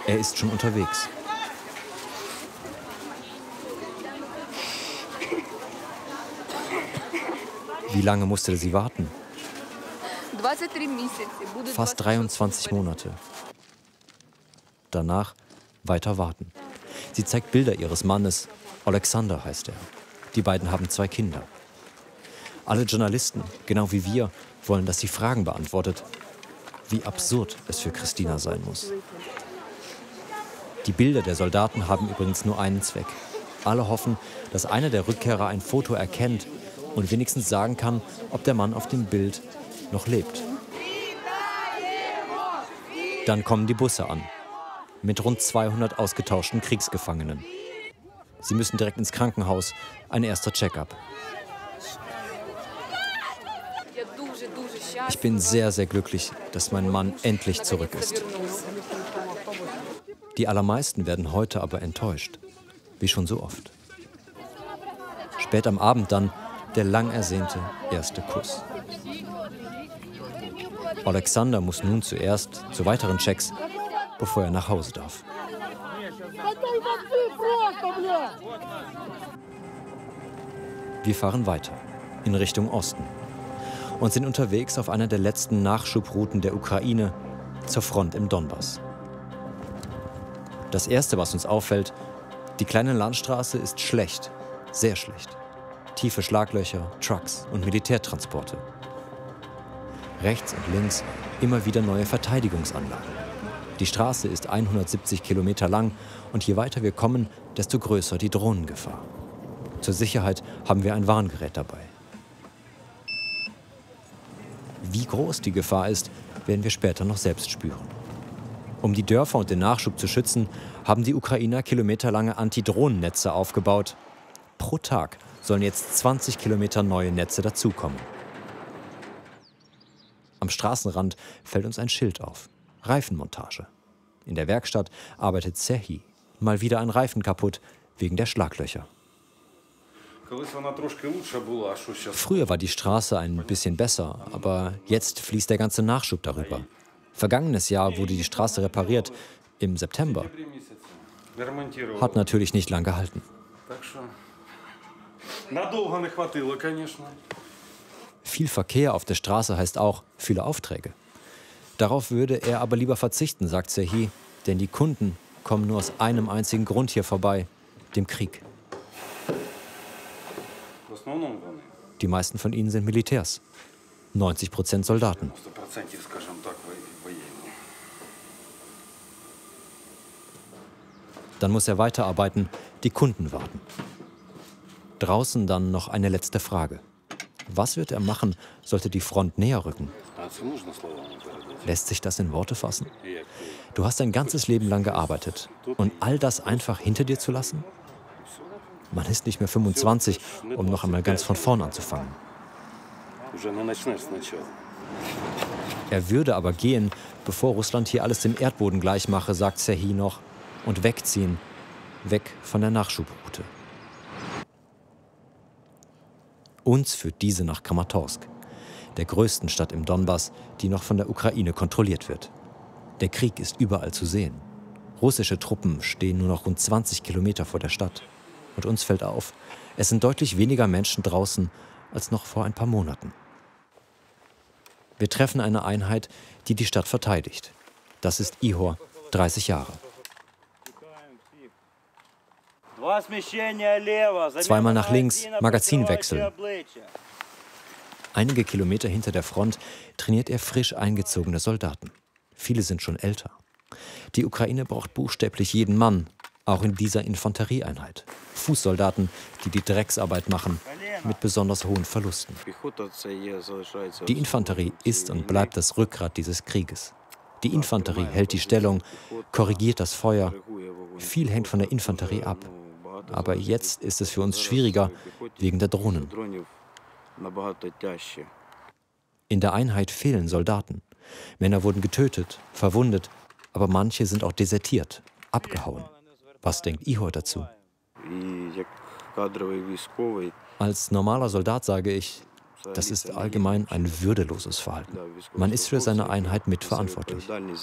Er ist schon unterwegs. Wie lange musste sie warten? Fast 23 Monate. Danach weiter warten. Sie zeigt Bilder ihres Mannes. Alexander heißt er. Die beiden haben 2 Kinder. Alle Journalisten, genau wie wir, wollen, dass sie Fragen beantwortet. Wie absurd es für Christina sein muss. Die Bilder der Soldaten haben übrigens nur einen Zweck. Alle hoffen, dass einer der Rückkehrer ein Foto erkennt und wenigstens sagen kann, ob der Mann auf dem Bild noch lebt. Dann kommen die Busse an, mit rund 200 ausgetauschten Kriegsgefangenen. Sie müssen direkt ins Krankenhaus, ein erster Check-up. Ich bin sehr, sehr glücklich, dass mein Mann endlich zurück ist. Die allermeisten werden heute aber enttäuscht, wie schon so oft. Spät am Abend dann der lang ersehnte erste Kuss. Alexander muss nun zuerst zu weiteren Checks, bevor er nach Hause darf. Wir fahren weiter, in Richtung Osten, und sind unterwegs auf einer der letzten Nachschubrouten der Ukraine zur Front im Donbass. Das Erste, was uns auffällt, die kleine Landstraße ist schlecht, sehr schlecht. Tiefe Schlaglöcher, Trucks und Militärtransporte. Rechts und links immer wieder neue Verteidigungsanlagen. Die Straße ist 170 Kilometer lang und je weiter wir kommen, desto größer die Drohnengefahr. Zur Sicherheit haben wir ein Warngerät dabei. Wie groß die Gefahr ist, werden wir später noch selbst spüren. Um die Dörfer und den Nachschub zu schützen, haben die Ukrainer kilometerlange Antidrohnennetze aufgebaut. Pro Tag sollen jetzt 20 Kilometer neue Netze dazukommen. Am Straßenrand fällt uns ein Schild auf. Reifenmontage. In der Werkstatt arbeitet Serhii. Mal wieder ein Reifen kaputt, wegen der Schlaglöcher. Früher war die Straße ein bisschen besser, aber jetzt fließt der ganze Nachschub darüber. Vergangenes Jahr wurde die Straße repariert, im September. Hat natürlich nicht lang gehalten. Viel Verkehr auf der Straße heißt auch viele Aufträge. Darauf würde er aber lieber verzichten, sagt Serhii, denn die Kunden kommen nur aus einem einzigen Grund hier vorbei, dem Krieg. Die meisten von ihnen sind Militärs, 90% Soldaten. Dann muss er weiterarbeiten, die Kunden warten. Draußen dann noch eine letzte Frage. Was wird er machen, sollte die Front näher rücken? Lässt sich das in Worte fassen? Du hast dein ganzes Leben lang gearbeitet und all das einfach hinter dir zu lassen? Man ist nicht mehr 25, um noch einmal ganz von vorn anzufangen. Er würde aber gehen, bevor Russland hier alles dem Erdboden gleich mache, sagt Serhii noch, und wegziehen, weg von der Nachschubroute. Uns führt diese nach Kramatorsk, der größten Stadt im Donbass, die noch von der Ukraine kontrolliert wird. Der Krieg ist überall zu sehen. Russische Truppen stehen nur noch rund 20 Kilometer vor der Stadt. Und uns fällt auf, es sind deutlich weniger Menschen draußen als noch vor ein paar Monaten. Wir treffen eine Einheit, die die Stadt verteidigt. Das ist Ihor, 30 Jahre. Zweimal nach links, Magazinwechsel. Einige Kilometer hinter der Front trainiert er frisch eingezogene Soldaten. Viele sind schon älter. Die Ukraine braucht buchstäblich jeden Mann, auch in dieser Infanterieeinheit. Fußsoldaten, die die Drecksarbeit machen, mit besonders hohen Verlusten. Die Infanterie ist und bleibt das Rückgrat dieses Krieges. Die Infanterie hält die Stellung, korrigiert das Feuer. Viel hängt von der Infanterie ab. Aber jetzt ist es für uns schwieriger, wegen der Drohnen. In der Einheit fehlen Soldaten. Männer wurden getötet, verwundet, aber manche sind auch desertiert, abgehauen. Was denkt Ihor dazu? Als normaler Soldat sage ich, das ist allgemein ein würdeloses Verhalten. Man ist für seine Einheit mitverantwortlich.